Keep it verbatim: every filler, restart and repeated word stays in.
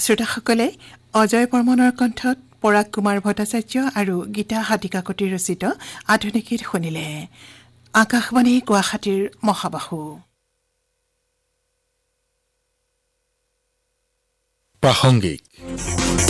শ্ৰোতাসকলে অজয় বৰ্মনৰ কণ্ঠত পৰাগ কুমাৰ ভট্টাচাৰ্য আৰু গীতা হাতীকাকতি ৰচিত আধুনিক গীত শুনিলে। আকাশবাণী গুৱাহাটীৰ মহাবাহু প্ৰাসংগিক